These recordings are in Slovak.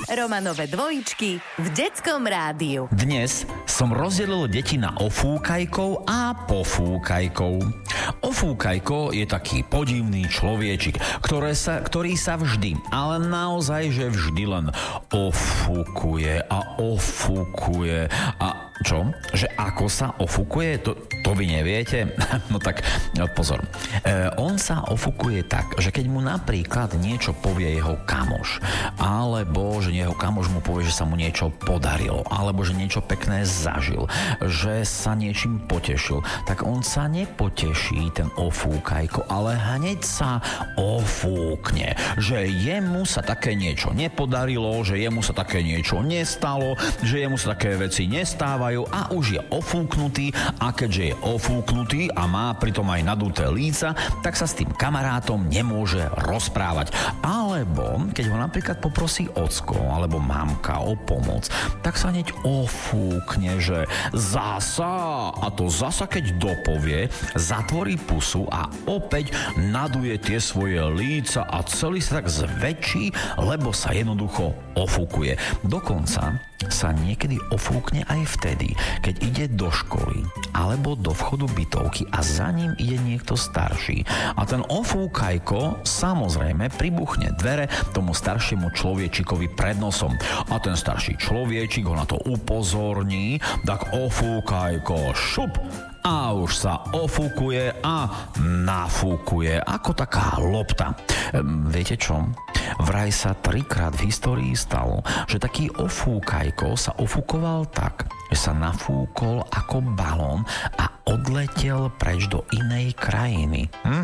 Romanové dvojičky v Detskom rádiu. Dnes som rozdelil deti na ofúkajkov a pofúkajkov. Ofúkajko je taký podivný človečik, ktorý sa vždy, ale naozaj, že vždy len ofúkuje a ofúkuje. A čo? Že ako sa ofúkuje? To vy neviete? No tak pozor. On sa ofúkuje tak, že keď mu napríklad niečo povie jeho kamoš, alebo že jeho kamoš mu povie, že sa mu niečo podarilo, alebo že niečo pekné zažil, že sa niečím potešil, tak on sa nepoteší, ten ofúkajko, ale hneď sa ofúkne, že jemu sa také niečo nepodarilo, že jemu sa také niečo nestalo, že jemu sa také veci nestávajú a už je ofúknutý, a keďže je ofúknutý a má pritom aj naduté líca, tak sa s tým kamarátom nemôže rozprávať. Alebo keď ho napríklad poprosí ocko alebo mamka o pomoc, tak sa hneď ofúkne, že zasa, a to zasa keď dopovie, zatvorí pusu a opäť naduje tie svoje líca a celý sa tak zväčší, lebo sa jednoducho ofúkuje. Dokonca sa niekedy ofúkne aj vtedy, keď ide do školy alebo do vchodu bytovky a za ním ide niekto starší. A ten ofúkajko samozrejme pribuchne dvere tomu staršiemu človečikovi pred nosom. A ten starší človečik ho na to upozorní, tak ofúkajko šup a už sa ofúkuje a nafúkuje ako taká lopta. Viete čo? Vraj sa 3-krát v histórii stalo, že taký ofúkajko sa ofúkoval tak, že sa nafúkol ako balón a odletel preč do inej krajiny.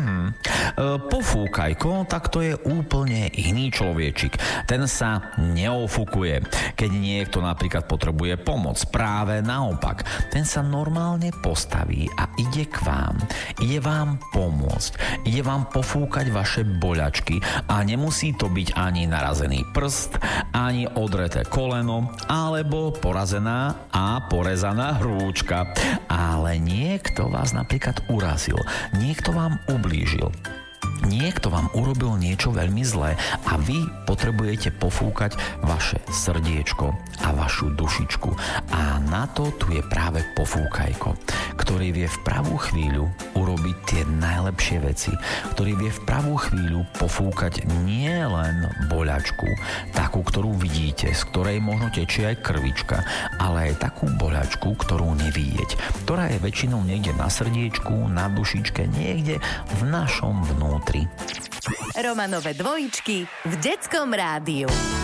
Pofúkajko, tak to je úplne iný človečik. Ten sa neofúkuje. Keď niekto napríklad potrebuje pomoc, práve naopak. Ten sa normálne postaví a ide k vám. Ide vám pomôcť. Ide vám pofúkať vaše boľačky a nemusí to byť ani narazený prst, ani odreté koleno, alebo porazená a porezaná hrúčka. Ale niekto vás napríklad urazil, niekto vám ublížil, niekto vám urobil niečo veľmi zlé a vy potrebujete pofúkať vaše srdiečko a vašu dušičku. A na to tu je práve pofúkajko, ktorý vie v pravú chvíľu urobiť tie najlepšie veci, ktorý vie v pravú chvíľu pofúkať nie len boľačku, takú, ktorú vidíte, z ktorej možno tečie aj krvička, ale aj takú boľačku, ktorú nevidieť, ktorá je väčšinou niekde na srdiečku, na dušičke, niekde v našom vnútri. Romanové dvojičky v Detskom rádiu.